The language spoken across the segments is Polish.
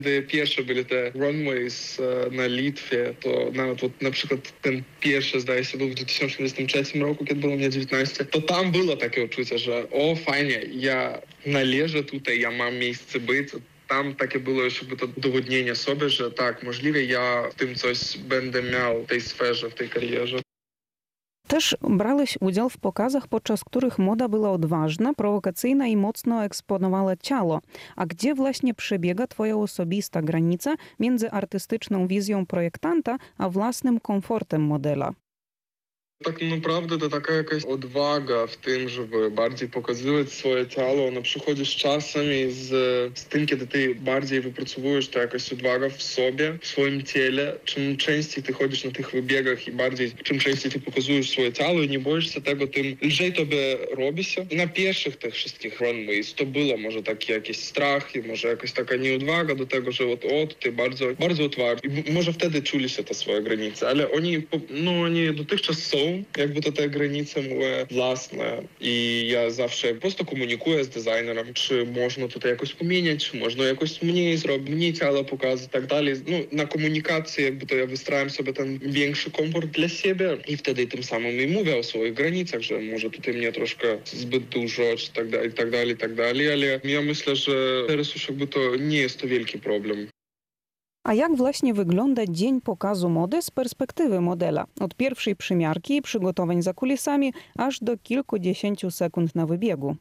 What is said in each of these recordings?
Gdy pierwsze były te runways na Litwie, to nawet na przykład ten pierwszy, zdaje się, był w 2023 roku, kiedy było mnie 19, to tam było takie uczucie, że o, fajnie, ja należę tutaj, ja mam miejsce być. Tam takie było już jakby to udowodnienie sobie, że tak, możliwe ja w tym coś będę miał w tej sferze, w tej karierze. Też brałeś udział w pokazach, podczas których moda była odważna, prowokacyjna i mocno eksponowała ciało. A gdzie właśnie przebiega twoja osobista granica między artystyczną wizją projektanta, a własnym komfortem modela? Tak naprawdę to taka jakaś odwaga w tym, żeby bardziej pokazywać swoje ciało. Ona przychodzi z czasem i z tym, kiedy ty bardziej wypracowujesz to jakaś odwaga w sobie, w swoim ciele. Czym częściej ty chodzisz na tych wybiegach i czym częściej ty pokazujesz swoje ciało i nie boisz się tego, tym lżej tobie robi się. Na pierwszych tych wszystkich runways to było może taki jakiś strach i może jakaś taka nieodwaga do tego, że ty bardzo, bardzo otwarty. I może wtedy czuli się te swoje granice, ale oni dotychczas są jakby to te granice moje własne i ja zawsze po prostu komunikuję z designerem, czy można tutaj jakoś pomieniać, czy można jakoś mniej zrobić, mniej ciała pokazać i tak dalej. Na komunikacji jakby to ja wystrałem sobie ten większy komfort dla siebie i wtedy tym samym i mówię o swoich granicach, że może tutaj mnie troszkę zbyt dużo, czy tak dalej, ale ja myślę, że teraz już jakby to nie jest to wielki problem. A jak właśnie wygląda dzień pokazu mody z perspektywy modela? Od pierwszej przymiarki i przygotowań za kulisami, aż do kilkudziesięciu sekund na wybiegu.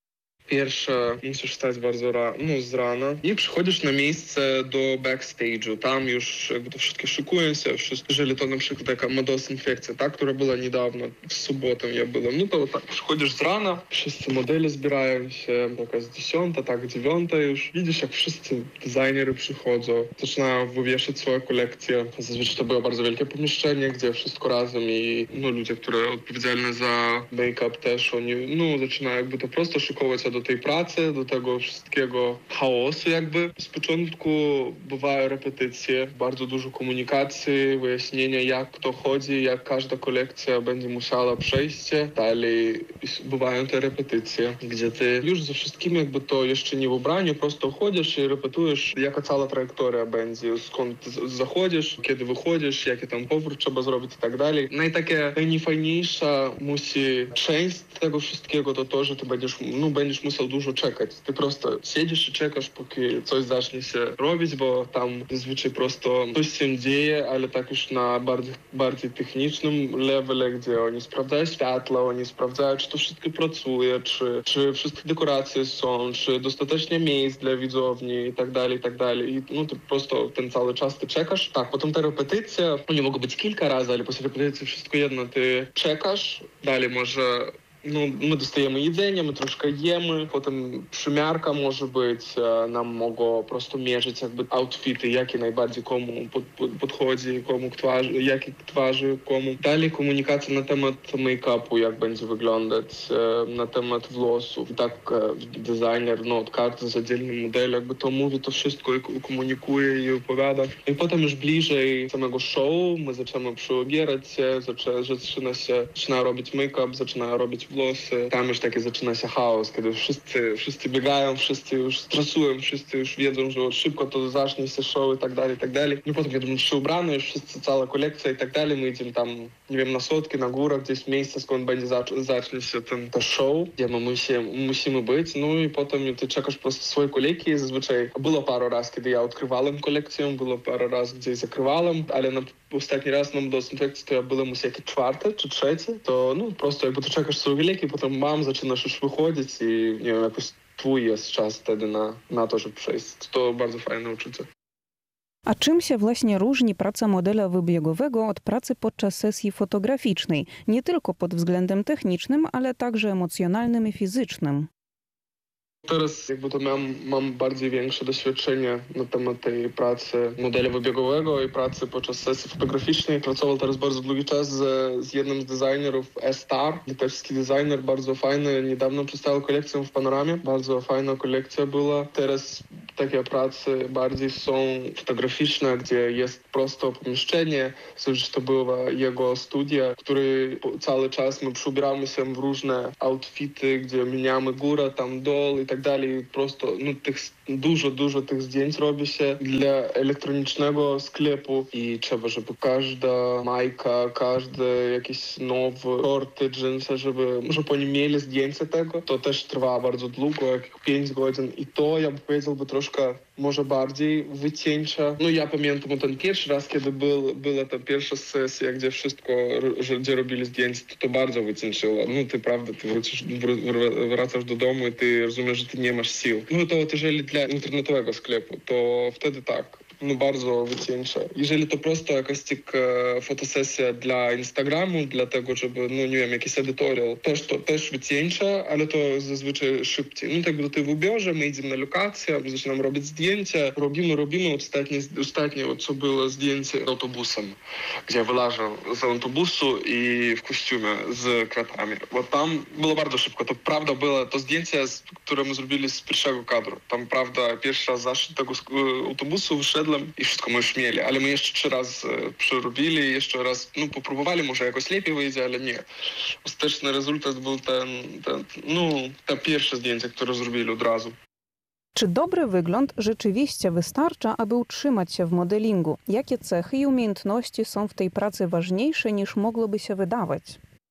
Pierwsze, musisz wstać bardzo z rana i przychodzisz na miejsce do backstage'u. Tam już jakby to wszystkie szykują się, jeżeli to na przykład taka Modos Infekcja, która była niedawno, w sobotę ja byłem, to tak, przychodzisz z rana, wszyscy modele zbierają się, taka z 10, tak 9 już. Widzisz, jak wszyscy designery przychodzą, zaczynają wywieszać swoje kolekcje. Zazwyczaj to było bardzo wielkie pomieszczenie, gdzie wszystko razem i ludzie, które odpowiedzialni za make-up też, oni zaczynają jakby to prosto szykować do tej pracy, do tego wszystkiego chaosu jakby. Z początku bywają repetycje, bardzo dużo komunikacji, wyjaśnienia jak to chodzi, jak każda kolekcja będzie musiała przejść. Dalej bywają te repetycje, gdzie ty już ze wszystkim jakby to jeszcze nie w ubraniu, prosto chodzisz i repetujesz, jaka cała trajektoria będzie, skąd zachodzisz, kiedy wychodzisz, jaki tam powrót trzeba zrobić i tak dalej. No i takie najfajniejsza musi część tego wszystkiego to, że ty będziesz musiał dużo czekać. Ty prosto siedzisz i czekasz, póki coś zacznie się robić, bo tam zazwyczaj prosto coś się dzieje, ale tak już na bardziej technicznym levelu, gdzie oni sprawdzają światło, oni sprawdzają, czy to wszystko pracuje, czy wszystkie dekoracje są, czy dostatecznie miejsc dla widzowni i tak dalej, i tak dalej. I ty prosto ten cały czas ty czekasz. Tak, potem te repetycje, oni mogą być kilka razy, ale po repetycji wszystko jedno, ty czekasz, dalej może my dostajemy jedzenie, my troszkę jemy, potem przymiarka może być, nam mogą po prostu mierzyć jakby outfity, jakie najbardziej komu podchodzi, jakie twarzy komu. Dalej komunikacja na temat make-upu, jak będzie wyglądać, na temat włosów. I tak designer, od karty z oddzielnym modelem, jakby to mówi, to wszystko i komunikuje i opowiada. I potem już bliżej samego show my zaczynamy przyubierać się, zaczyna robić make-up, zaczyna robić włosy. Tam już taki zaczyna się chaos, kiedy wszyscy biegają, wszyscy już stresują, wszyscy już wiedzą, że szybko to zacznie się show i tak dalej, i tak dalej. No potem wiadomo, że ubrane już wszyscy, cała kolekcja i tak dalej. My idziemy tam, nie wiem, na schodki, na górę, gdzieś miejsce, skąd będzie zacznie się to show, gdzie my musimy być. No i potem ty czekasz po prostu swojej kolejki. Zazwyczaj było parę razy, kiedy ja odkrywałem kolekcję, było parę razy, gdzie zakrywałem, ale ostatni raz na Modos Infekcji to ja byłem już jakiś 4. czy 3, to prosto jakby to czekasz swojej kolejki, potem zaczynasz już wychodzić i nie wiem, jakoś twój jest czas wtedy na to, żeby przejść. To bardzo fajne uczucie. A czym się właśnie różni praca modela wybiegowego od pracy podczas sesji fotograficznej? Nie tylko pod względem technicznym, ale także emocjonalnym i fizycznym. Teraz jakby to mam bardziej większe doświadczenie na temat tej pracy modela wybiegowego i pracy podczas sesji fotograficznej. Pracował teraz bardzo długi czas z jednym z designerów, Star, litewski designer, bardzo fajny. Niedawno przedstawił kolekcję w Panoramie. Bardzo fajna kolekcja była. Teraz takie prace bardziej są fotograficzne, gdzie jest prosto pomieszczenie, że to była jego studia, który cały czas my przybieramy się w różne outfity, gdzie zmieniamy górę, tam dół i tak dalej. Prosto dużo tych zdjęć robi się dla elektronicznego sklepu i trzeba, żeby każda majka, każdy jakiś nowy shorty, dżinsy, żeby oni mieli zdjęcie tego. To też trwa bardzo długo, jak 5 godzin i to, ja bym powiedział, troszkę może bardziej wycieńcza. No ja pamiętam ten pierwszy raz, kiedy była ta pierwsza sesja, gdzie wszystko, gdzie robili zdjęcia, to bardzo wycieńczyło. No ty prawda, ty wracasz do domu i ty rozumiesz, że ty nie masz sił. No to jeżeli dla internetowego sklepu, to wtedy tak. No bardzo wycieńcza. Jeżeli to prosto jakaś fotosesja dla Instagramu, dla tego, żeby, no nie wiem, jakiś editorial, to też wycieńcza, ale to zazwyczaj szybciej. No tak, gdy ty w ubiorze, my idziemy na lokację, zaczynamy robić zdjęcia, robimy. Ostatnie, co było zdjęcie z autobusem, gdzie wylażę z autobusu i w kostiumie z kwiatami. Bo tam było bardzo szybko. To prawda było to zdjęcie, które my zrobili z pierwszego kadru. Tam prawda pierwszy raz zaszedł tego autobusu, wyszedłem i wszystko my już mieli, ale my jeszcze 3 razy przerobili, jeszcze raz, popróbowali, może jakoś lepiej wyjdzie, ale nie. Ostateczny rezultat był te pierwsze zdjęcie, które zrobili od razu. Czy dobry wygląd rzeczywiście wystarcza, aby utrzymać się w modelingu? Jakie cechy i umiejętności są w tej pracy ważniejsze niż mogłoby się wydawać?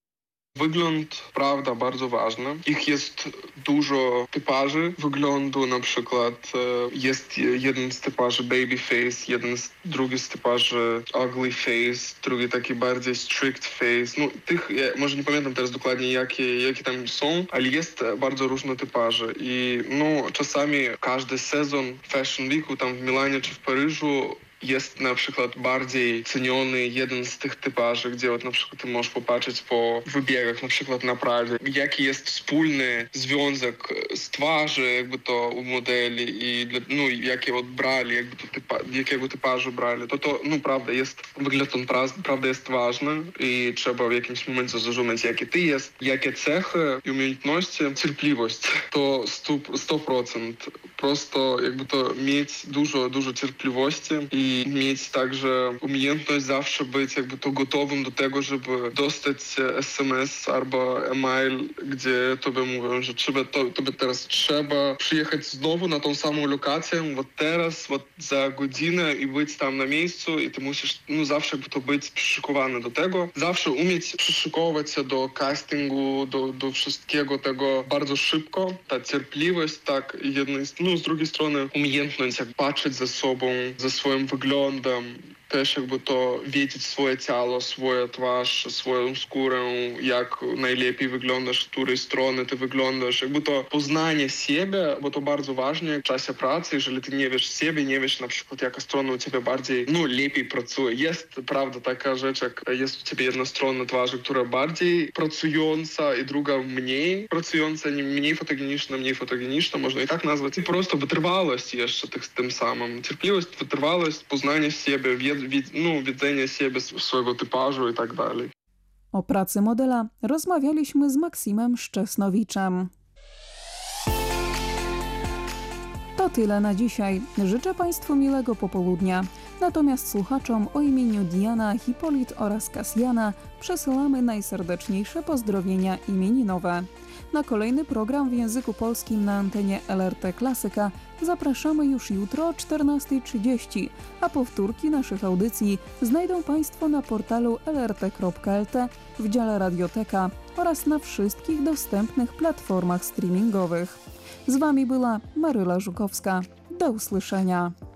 Wygląd, prawda, bardzo ważny. Ich jest dużo typarzy wyglądu, na przykład jest jeden z typarzy baby face, drugi z typarzy ugly face, drugi taki bardziej strict face. No tych, ja może nie pamiętam teraz dokładnie jakie tam są, ale jest bardzo różne typarzy i czasami każdy sezon Fashion Weeku tam w Milanie czy w Paryżu jest na przykład bardziej ceniony jeden z tych typarzy, gdzie na przykład ty możesz popatrzeć po wybiegach, na przykład na Pradzie, jaki jest wspólny związek z twarzy, jakby to u modeli i jakie brali, jakiego typarzu brali. To prawda, wygląd on prawda jest ważny i trzeba w jakimś momencie zrozumieć, jaki ty jest, jakie cechy i umiejętności, cierpliwość. To 100%. Prosto jakby to mieć dużo cierpliwości i mieć także umiejętność zawsze być jakby to gotowym do tego, żeby dostać SMS albo e-mail, gdzie tobie mówią, że tobie teraz trzeba przyjechać znowu na tą samą lokację, teraz, za godzinę i być tam na miejscu i ty musisz zawsze jakby to być przyszykowany do tego, zawsze umieć przyszykować się do castingu, do wszystkiego tego bardzo szybko. Ta cierpliwość, tak, z drugiej strony umiejętność jak patrzeć za sobą, za swoim wyglądem, też jakby to wiedzieć swoje ciało, swoją twarz, swoją skórę, jak najlepiej wyglądasz, z której strony ty wyglądasz. Jakby to poznanie siebie, bo to bardzo ważne w czasie pracy, jeżeli ty nie wiesz siebie, nie wiesz na przykład jaka strona u ciebie bardziej, lepiej pracuje. Jest, prawda, taka rzecz, jak jest u ciebie jedna strona twarzy, która bardziej pracująca i druga mniej pracująca, mniej fotogeniczna, można i tak nazwać. I prosto wytrwałość jeszcze tym samym. Cierpliwość, wytrwałość, poznanie siebie, widzenie siebie, swojego typażu i tak dalej. O pracy modela rozmawialiśmy z Maksimem Szczesnowiczem. To tyle na dzisiaj. Życzę Państwu miłego popołudnia. Natomiast słuchaczom o imieniu Diana, Hipolit oraz Kasjana przesyłamy najserdeczniejsze pozdrowienia imieninowe. Na kolejny program w języku polskim na antenie LRT Klasyka zapraszamy już jutro o 14:30, a powtórki naszych audycji znajdą Państwo na portalu lrt.lt w dziale Radioteka oraz na wszystkich dostępnych platformach streamingowych. Z Wami była Maryla Żukowska. Do usłyszenia.